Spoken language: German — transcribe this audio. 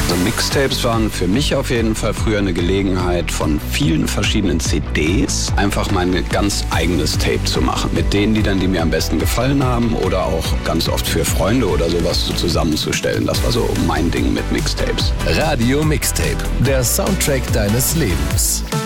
Also Mixtapes waren für mich auf jeden Fall früher eine Gelegenheit, von vielen verschiedenen CDs einfach mein ganz eigenes Tape zu machen. Mit den Liedern, die mir am besten gefallen haben oder auch ganz oft für Freunde oder sowas zusammenzustellen. Das war so mein Ding mit Mixtapes. Radio Mixtape, der Soundtrack deines Lebens.